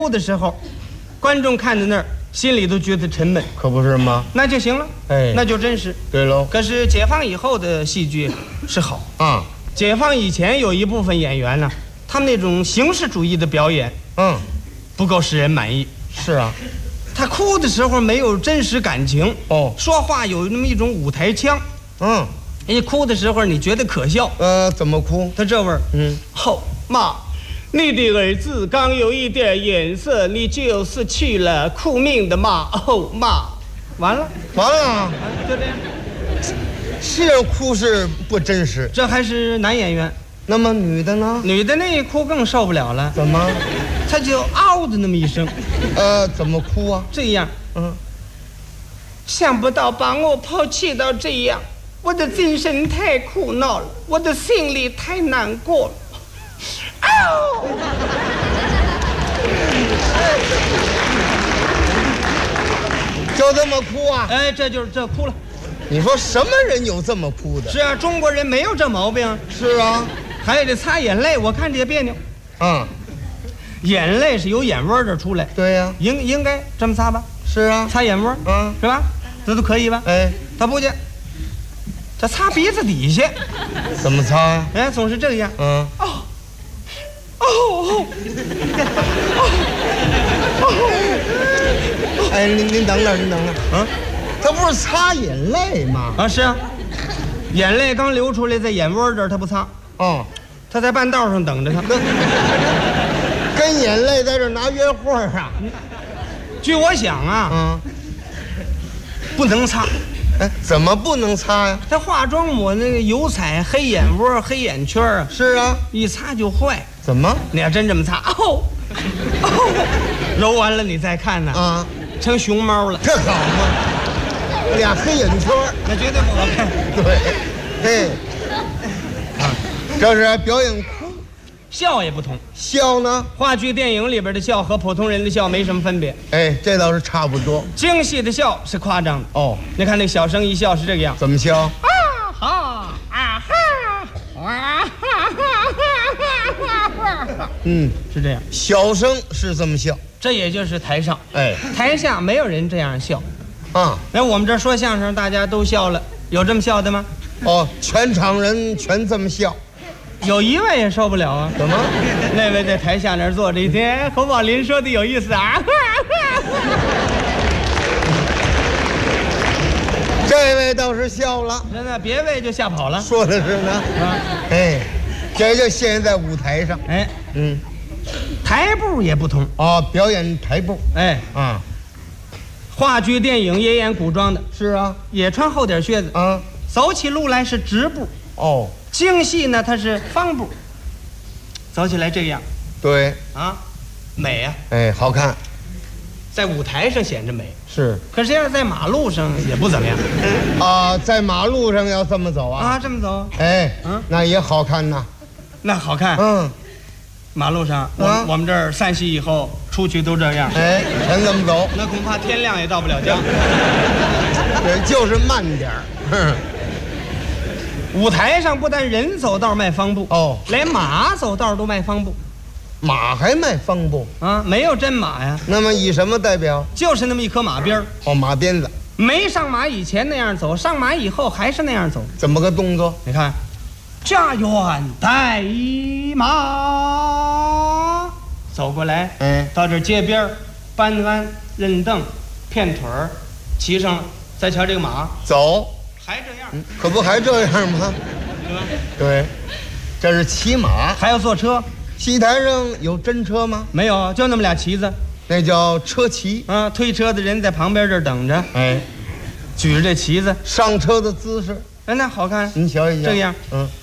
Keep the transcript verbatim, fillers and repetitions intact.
哭的时候，观众看在那儿，心里都觉得沉闷， 可不是吗？ 那就行了， 哎， 那就真实。 对喽。 可是解放以后的戏剧是好啊， 解放以前有一部分演员呢，他们那种形式主义的表演， 嗯， 不够使人满意。 是啊， 他哭的时候没有真实感情， 哦， 说话有那么一种舞台腔， 嗯， 一哭的时候你觉得可笑。 呃，怎么哭？ 他这味儿， 嗯， 后妈。你的儿子刚有一点颜色，你就是去了苦命的妈哦妈，完了完了， 就这样。 是人哭是不真实， 这还是男演员， 那么女的呢？ 女的那一哭更受不了了， 怎么？ 她就嗷的那么一声， 呃，怎么哭啊？ 这样， 嗯， 想不到把我抛弃到这样，我的精神太苦恼了，我的心里太难过了。哦， 就这么哭啊？ 哎，这就是这哭了。 你说什么人有这么哭的？ 是啊，中国人没有这毛病。 是啊， 还得擦眼泪，我看着也别扭。 嗯， 眼泪是由眼窝这出来， 对呀、啊， 应应该这么擦吧？ 是啊， 擦眼窝， 嗯， 是吧？这都可以吧？ 哎， 他不去，他擦鼻子底下， 怎么擦呀、啊？ 哎，总是这样。 嗯， 哦，哦，哦， 哦，哎，您您等等，您等等，啊，他不是擦眼泪吗？ 啊，是啊，眼泪刚流出来，在眼窝这儿，他不擦。 哦， 他在半道上等着他。 跟眼泪在这拿约会啊？ 据我想啊， 嗯， 不能擦。 哎，怎么不能擦呀？ 他化妆抹那个油彩，黑眼窝、黑眼圈啊。 是啊， 一擦就坏。 怎么？ 你要真这么擦，哦，哦，揉完了你再看呢， 啊， 成熊猫了， 这好吗？俩黑眼圈， 那绝对不好看。 对，嘿，啊，这是表演哭， 笑也不同。 笑呢？ 话剧、电影里边的笑和普通人的笑没什么分别。 哎，这倒是差不多。 京戏的笑是夸张的。 哦， 你看那小生一笑是这个样， 怎么笑？ 啊哈啊哈啊哈哈， 嗯， 是这样。 小生是这么笑， 这也就是台上， 哎， 台下没有人这样笑。 啊， 那我们这说相声，大家都笑了，有这么笑的吗？ 哦，全场人全这么笑， 有一位也受不了啊！ 怎么？ 那位在台下那儿坐着一天，侯宝林说的有意思啊！ 这位倒是笑了， 那那别位就吓跑了。 说的是呢。 啊， 哎，这就现在舞台上， 哎， 嗯， 台步也不同。 哦，表演台步， 哎， 啊， 话剧、电影也演古装的， 是啊， 也穿厚底靴子， 啊， 走起路来是直步。 哦， 京戏呢，它是方步，走起来这样对， 啊，美啊， 哎，好看， 在舞台上显着美。 是可是要是在马路上也不怎么样啊，在马路上要这么走啊， 啊，这么走， 哎， 嗯那也好看呐， 那好看。 嗯， 马路上，我、 啊我们这儿散戏以后出去都这样， 哎，全这么走， 那恐怕天亮也到不了家。 对，就是慢点儿，哼， 舞台上不但人走道迈方步， 哦， 连马走道都迈方步马还卖方步， 啊，没有真马呀， 那么以什么代表？ 就是那么一颗马鞭儿， 哦，马鞭子， 没上马以前那样走，上马以后还是那样走。 怎么个动作？ 你看，家园带马，走过来， 哎， 到这街边儿，搬鞍认凳，片腿儿，骑上了，再瞧这个马， 走， 还这样， 嗯可不还这样吗？ 对吧？ 对，这是骑马。 还要坐车。 戏台上有真车吗？ 没有，就那么俩旗子那叫车骑。 啊，推车的人在旁边这儿等着， 哎， 举着这旗子， 上车的姿势， 哎，那好看， 您瞧一瞧。 这样， 嗯，